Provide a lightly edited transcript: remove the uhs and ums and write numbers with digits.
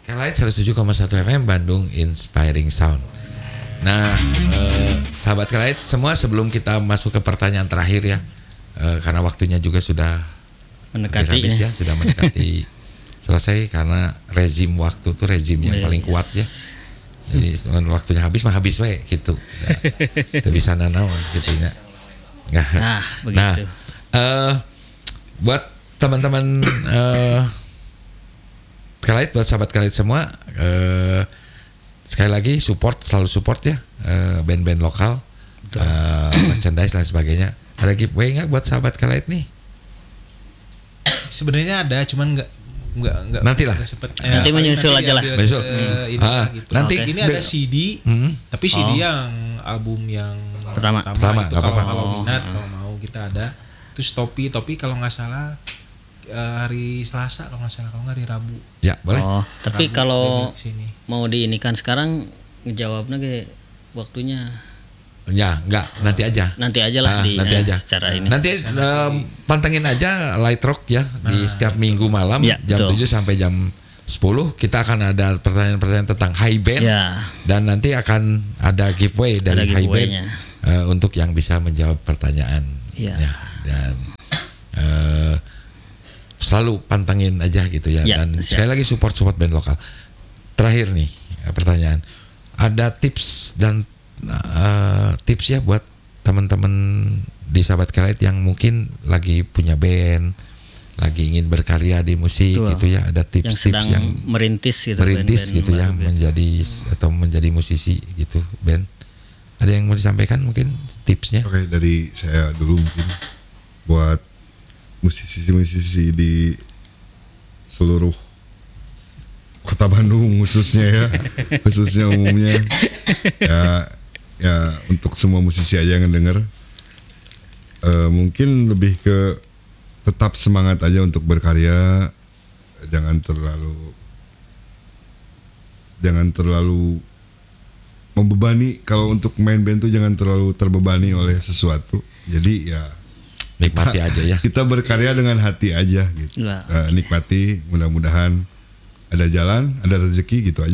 Kalight 107,1 FM Bandung Inspiring Sound. Nah, sahabat Kalight semua, sebelum kita masuk ke pertanyaan terakhir ya, karena waktunya juga sudah mendekati habis ya, sudah mendekati selesai karena rezim waktu tuh rezim yang paling kuat ya. Jadi waktunya habis mah habis we gitu. Itu bisa nanaon gitu ya. Nah, begitu. Buat teman-teman Kalight, buat sahabat Kalight semua, sekali lagi selalu support ya band-band lokal, merchandise dan sebagainya. Ada giveaway nggak buat sahabat Kalight nih? Sebenarnya ada, cuman nggak nantilah. Nanti menyusul aja lah. Menyusul. Gitu. Nanti ini ada CD, tapi CD yang album yang pertama itu kalau minat, kalau mau kita ada. Terus topi kalau nggak salah hari Selasa, kalau nggak salah, kalau nggak hari Rabu. Ya boleh. Tapi Rabu, kalau mau diinikan sekarang ngejawabnya kayak waktunya. Ya, enggak, nanti aja lah nanti aja. Cara ini. Nanti pantengin aja Light Rock ya di setiap minggu malam ya, jam 7 sampai jam 10 kita akan ada pertanyaan-pertanyaan tentang high band ya. Dan nanti akan ada giveaway dari high band untuk yang bisa menjawab pertanyaan ya. Dan selalu pantengin aja gitu ya, dan sekali lagi support band lokal. Terakhir nih pertanyaan, ada tips dan tips ya buat teman-teman di sahabat Kalight yang mungkin lagi punya band, lagi ingin berkarya di musik gitu ya, ada tips-tips yang merintis gitu gitu ya, menjadi musisi gitu, band. Ada yang mau disampaikan mungkin tipsnya? Oke, dari saya dulu mungkin buat musisi-musisi di seluruh Kota Bandung khususnya umumnya ya untuk semua musisi aja yang denger, mungkin lebih ke tetap semangat aja untuk berkarya, jangan terlalu membebani. Kalau untuk main band tuh jangan terlalu terbebani oleh sesuatu, jadi ya nikmati aja ya, kita berkarya dengan hati aja gitu. Nikmati, mudah-mudahan ada jalan, ada rezeki gitu aja.